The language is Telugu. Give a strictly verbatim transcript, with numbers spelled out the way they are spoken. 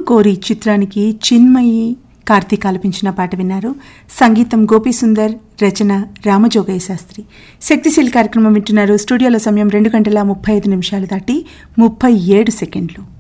కోరి చిత్రానికి చిన్మయి కార్తీక్ ఆలపించిన పాట విన్నారు. సంగీతం గోపీసుందర్, రచన రామజోగయ్య శాస్త్రి. శక్తిశీలి కార్యక్రమం వింటున్నారు. స్టూడియోలో సమయం రెండు గంటల ముప్పై ఐదు నిమిషాలు దాటి ముప్పై ఏడు సెకండ్లు.